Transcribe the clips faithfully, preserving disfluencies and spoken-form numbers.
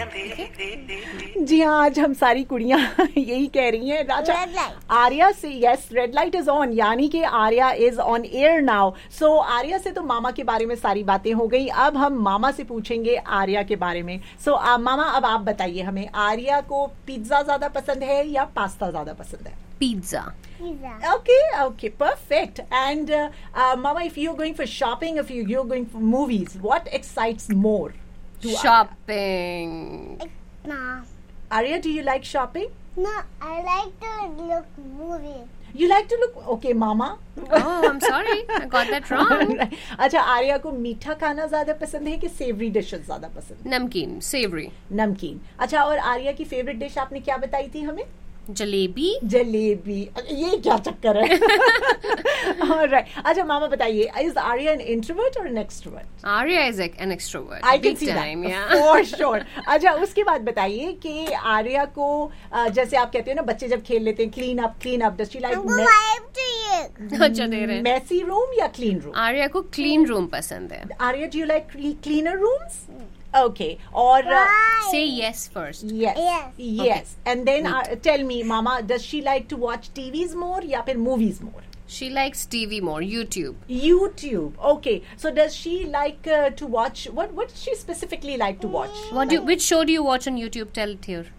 जी हाँ, आज हम सारी कुड़ियाँ यही कह रही हैं. राजा, आर्या से yes, red light is on, यानी कि Arya is on air now. सो आर्या से तो मामा के बारे में सारी बातें हो गई. अब हम मामा से पूछेंगे आर्या के बारे में. सो so, uh, मामा, अब आप बताइए हमें, आर्या को पिज्जा ज्यादा पसंद है या पास्ता ज्यादा पसंद है? Pizza. Pizza. Okay, okay, perfect. And uh, uh, Mama, if you're going for shopping, if you, you're going for movies, what excites more? to Shopping. No. Arya, do you like shopping? No, I like to look movies. You like to look... Okay, Mama. Oh, I'm sorry. I got that wrong. अच्छा, आर्या को मीठा खाना ज्यादा पसंद है कि Sewri dishes ज्यादा पसंद है? नमकीन, savory. नमकीन. अच्छा, और आर्या की फेवरेट डिश आपने क्या बताई थी हमें? जलेबी. जलेबी. ये क्या चक्कर है? Alright. अच्छा, मामा बताइए, is Arya an introvert or an extrovert? Arya is like an extrovert. I can Big see time, that. yeah. For sure. अच्छा, उसके बाद बताइए कि आर्या को जैसे आप कहते हैं ना, बच्चे जब खेल लेते हैं, clean up, clean up. Does she like हमको वाइब चाहिए. अच्छा दे रहे हैं. messy room या clean room? आर्या को clean room पसंद है. Arya, do you like cleaner rooms? Okay. Or uh, say yes first. yes, Yes. yes. Okay. And then uh, tell me, Mama, does she like to watch T Vs more या फिर movies more? She likes T V more. YouTube. YouTube. Okay. So does she like uh, to watch? What What does she specifically like to watch? What do you, which show do you watch on YouTube? Tell it here.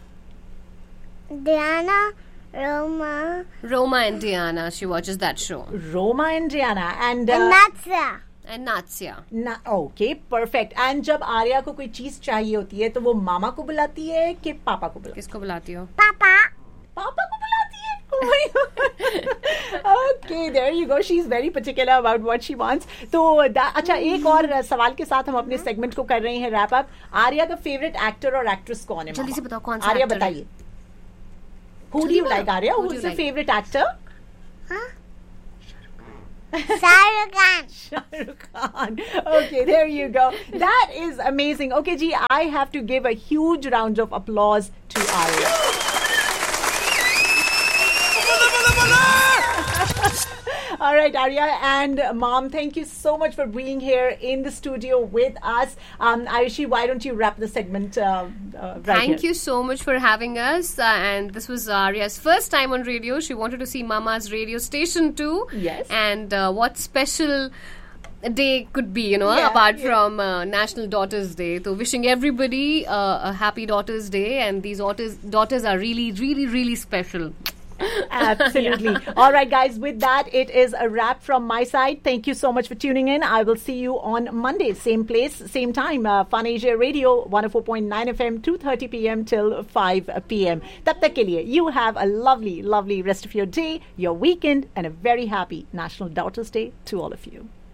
Diana, Roma, Roma and Diana. She watches that show. Roma and Diana and. Uh, and Natsa. And Natsya. ना okay, perfect. And जब आर्या को कोई चीज चाहिए होती है तो वो मामा को बुलाती है कि पापा को बुलाती है? किसको बुलाती हो? Papa. पापा को बुलाती है. Okay, there you go. She is very particular about what she wants. तो अच्छा, एक और सवाल के साथ हम अपने सेगमेंट को कर रहे हैं रैप अप. आर्या का फेवरेट एक्टर और एक्ट्रेस कौन है? जल्दी से बताओ कौन सा आर्या actor है? बताइए. Who do you like Arya? Who who do is you your like? Favourite actor? Huh? Shahrukh Khan. Shahrukh Khan. Okay, there you go. That is amazing. Okay, Ji, I have to give a huge round of applause to Arya. All right, Arya and Mom, thank you so much for being here in the studio with us. Um, Ayushi, why don't you wrap the segment uh, uh, right Thank here? you so much for having us. Uh, and this was Arya's first time on radio. She wanted to see Mama's radio station too. Yes. And uh, what special day could be, you know, Yeah, apart yeah. from uh, National Daughters Day. So wishing everybody uh, a happy Daughters Day. And these daughters, daughters are really, really, really special. Absolutely. All right, guys, with that, it is a wrap from my side. Thank you so much for tuning in. I will see you on Monday, same place, same time. Uh, Fun Asia Radio, one oh four point nine F M, two thirty p.m. till five p.m. Tab tak ke liye, you have a lovely, lovely rest of your day, your weekend, and a very happy National Daughters Day to all of you.